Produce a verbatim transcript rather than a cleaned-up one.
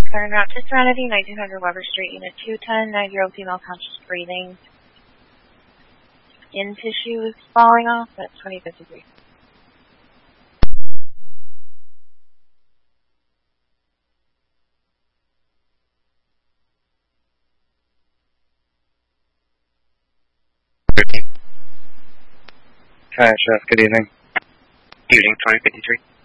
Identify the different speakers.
Speaker 1: Current route to Serenity, nineteen hundred Weber Street, Unit two ten, nine zero female conscious breathing. Skin tissue is falling off at twenty-fifth degree.
Speaker 2: Hi, Chef. Good evening.
Speaker 3: Evening, twenty fifty-three.